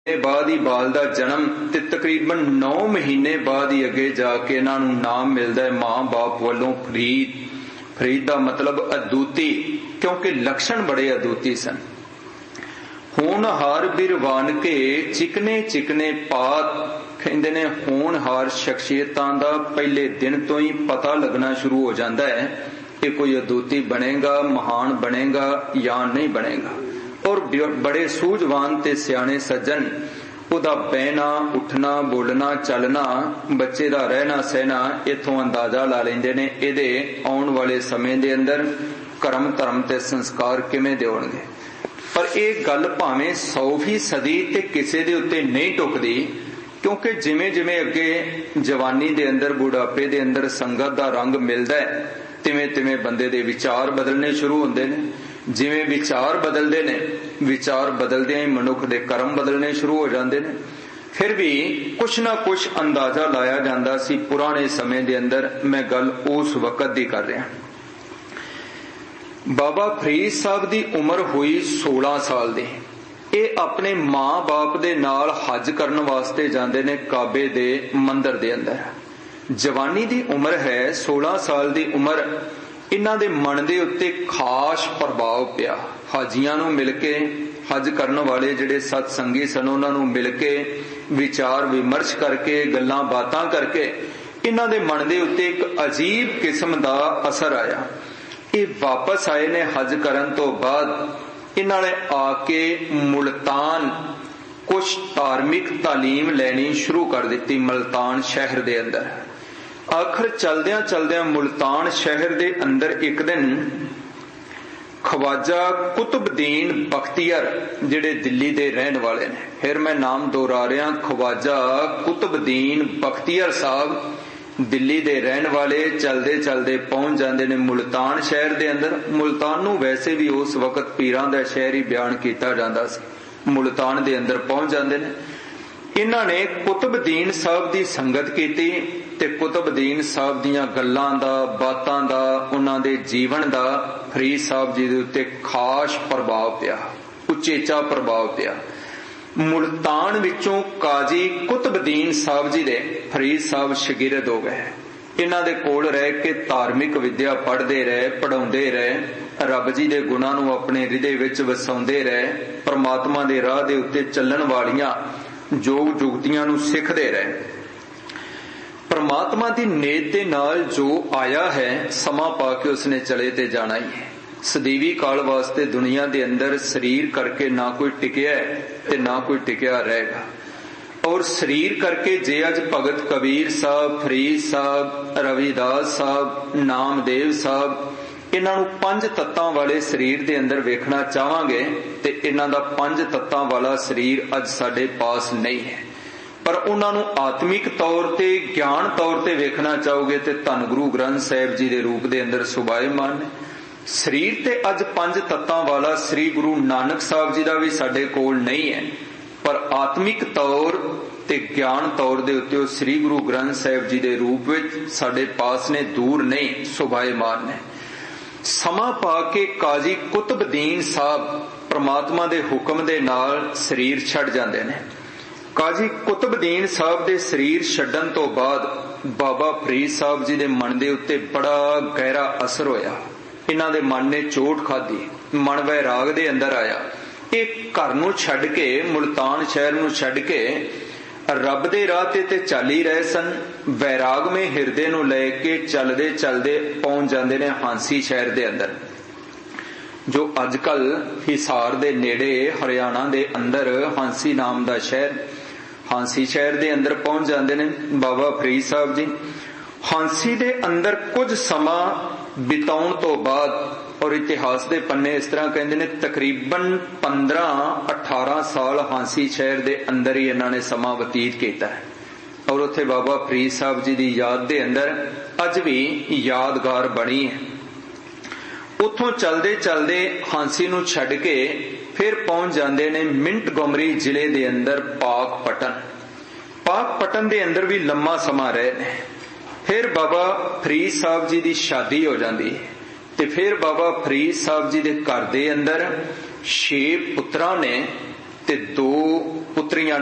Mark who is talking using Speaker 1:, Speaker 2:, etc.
Speaker 1: बाद ही बाल दा जन्म ते तकरीबन 9 महीने बाद ही अगे जाके इन्हां नूं नाम मिलदा है मां बाप वालों फरीद। फरीद दा मतलब अदूती, क्योंकि लक्षण बड़े अदूती सन। होनहार बिरवान के चिकने चिकने पात कहंदे ने होनहार शख्सियतां दा पहले दिन तो ही पता लगना शुरू हो जाता है कि कोई अदूती बनेगा, महान बनेगा या नहीं बनेगा। और बड़े सूझवान ते सियाने सज्जन उदा बहना उठना बोलना चलना बच्चे दा रहना सहना इथों अंदाजा ला लेंदे ने इहदे आउण वाले समय दे अंदर कर्म धर्म ते संस्कार किवें दे होणगे। पर यह गल भावें 100% ते किसी दे उत्ते नहीं टुकदी, क्योंकि जिमें जिमें अगे जवानी दे अंदर बुढ़ापे दे अंदर संगत दा रंग मिलदा है तिवें तिवें बंदे दे विचार बदलने शुरू होंदे ने। जिवें विचार बदलते ने, विचार बदलदे ही मनुख दे कर्म बदलने शुरू हो जाते हैं। फिर भी कुछ ना कुछ अंदाजा लाया जाता सी पुराने समय दे अंदर। मैं गल उस वक्त दी कर रहा। बाबा फरीद साहब दी उम्र हुई 16 साल दी। ये अपने मां बाप दे नाल हज करन वास्ते जाते ने काबे दे मंदिर दे अंदर। जवानी दी उम्र है 16 साल दी उम्र। इन्हां दे मन दे उत्ते खास प्रभाव पिया। हाजियां नूं मिल के, हज करन वाले जिहड़े सतसंगी सन उन्हां नूं मिल के विचार विमर्श करके गल्लां बातां करके इन्हां दे मन दे उत्ते एक अजीब किस्म दा असर आया। ये वापस आए ने हज करन तो बाद। इन्हां ने आके मुल्तान कुछ धार्मिक तालीम लैनी शुरू कर दी मुल्तान शहर दे अंदर। आखिर चलदियां चलदियां मुल्तान शहर दे अंदर एक दिन ख्वाजा कुतुबुद्दीन बख्तियार जिहड़े दिल्ली दे रहन वाले ने, फिर मैं नाम दोहरा रहा, ख्वाजा कुतुबुद्दीन बख्तियार साहब दिल्ली दे रहन वाले चलदे चलदे पहुंच जाते ने मुल्तान शहर दे अंदर। मुल्तान नूं वैसे भी उस वक्त पीरां दा शहर ही बयान किया जाता सी। मुल्तान दे अंदर पहुंच जाते ने। इन्हां ने कुतुबुद्दीन साहब दी संगत की ते कुतुबुद्दीन साहब दीयां गल्लां दा बातां दा उन्हां दे जीवन दा फरीद साहब जी दे उत्ते खास प्रभाव पिया, उचेचा प्रभाव पिया। मुल्तान विचों काजी कुतुबुद्दीन साहब जी दे फरीद साहब शागिर्द हो गए। इन्हां दे कोल रह के धार्मिक विद्या पढ़दे रहे, पढ़ाउंदे रहे, रब जी दे गुणां नूं अपने हृदय विच वसाउंदे रहे, परमात्मा दे राह दे उत्ते चलण वालियां जोग जुगतियां नूं सिखदे रहे। परमात्मा दी नेत दे नाल जो आया है समा पाके उसने चले ते जाना ही है। सदीवी काल वास्ते दुनिया दे अंदर शरीर करके ना कोई टिकया है ते ना कोई टिकया रहेगा। और शरीर करके जे अज भगत कबीर साहब, फरीद साहब, रविदास साहब, नामदेव साहब इन्हां नूं 5 तत्तां वाले शरीर दे अंदर वेखना चाहांगे ते इन्हां दा 5 तत्तां वाला शरीर अज साडे पास नहीं है। पर उन्हां नूं आत्मिक तौर ते ज्ञान तौर ते वेखना चाहोगे ते धन गुरु ग्रंथ साहिब जी दे रूप दे अंदर सुभाएमान ने। शरीर ते अज 5 तत्तां वाला श्री गुरु नानक साहब जी दा भी साडे कोल नहीं है, पर आत्मिक तौर ते ज्ञान तौर दे उत्ते श्री गुरु ग्रंथ साहिब जी दे रूप विच साडे पास ने, दूर नहीं, सुभाएमान ने। समा पाके काजी कुतुबुद्दीन साहब परमात्मा दे हुक्म दे नाल शरीर छड़ जांदे ने। काजी कुतुबुद्दीन साहब दे शरीर छड्डण तो बाद बाबा फरीद साहब जी दे मन दे उत्ते बड़ा गहरा असर होया। इन्हां दे मन ने चोट खाधी, मन वैराग दे अंदर आया। एक घर नूं छड्ड के, मुल्तान शहर नूं छड्ड के रब दे राह ते चल ही रहे सन। वैराग में हिरदे नूं लेके चलदे चलदे पहुंच जांदे ने हांसी शहर दे अंदर, जो अजकल हिसार दे नेड़े हरियाणा दे अंदर हांसी नाम दा शहर, हांसी शहर दे अंदर पहुंच जाते ने बाबा फरीद साहब जी। हांसी दे अंदर कुछ समा बिताउण तो बाद, और इतिहास दे पन्ने इस तरह कहते ने तकरीबन 15-18 साल हांसी शहर दे अंदर ही इन्हां ने समा बतीत किया है। और उत्थे बाबा फरीद साहब जी दी याद दे अंदर अज भी यादगार बनी है। उथों चलदे चलदे हांसी नूं छड्ड के फिर पहुंच जाते ने मिंटगोमरी जिले दे अंदर पाकपटन। पाकपटन दे अंदर भी लम्मा समा रहे ने। फिर बाबा फरीद साहब जी दी शादी हो जाती है ते फिर बाबा फरीद साहब जी दे घर दे अंदर 6 पुत्रां ने ते 2 ਪੁੱਤਰੀਆਂ